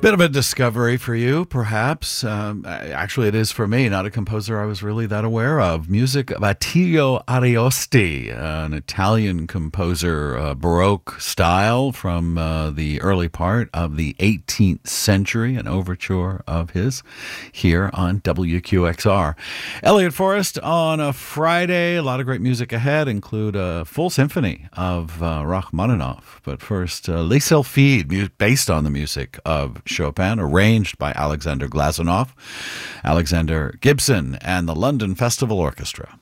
Bit of a discovery for you, perhaps. Actually, it is for me, not a composer I was really that aware of. Music of Attilio Ariosti, an Italian composer, Baroque style from the early part of the 18th century, an overture of his here on WQXR. Elliott Forrest on a Friday. A lot of great music ahead, include a full symphony of Rachmaninoff. But first, Les Sylphides, based on the music of Chopin, arranged by Alexander Glazunov, Alexander Gibson, and the London Festival Orchestra.